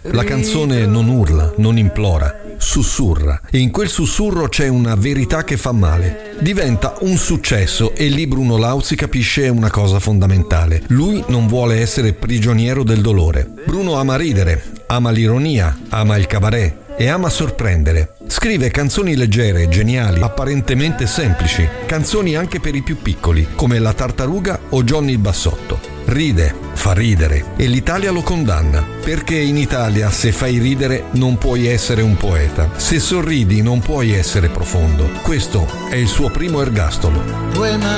La canzone non urla, non implora, sussurra, e in quel sussurro c'è una verità che fa male. Diventa un successo e lì Bruno Lauzi capisce una cosa fondamentale: lui non vuole essere prigioniero del dolore. Bruno ama ridere, ama l'ironia, ama il cabaret e ama sorprendere. Scrive canzoni leggere, geniali, apparentemente semplici, canzoni anche per i più piccoli, come La Tartaruga o Johnny il Bassotto. Ride, fa ridere, e l'Italia lo condanna, perché in Italia se fai ridere non puoi essere un poeta, se sorridi non puoi essere profondo. Questo è il suo primo ergastolo. Due mani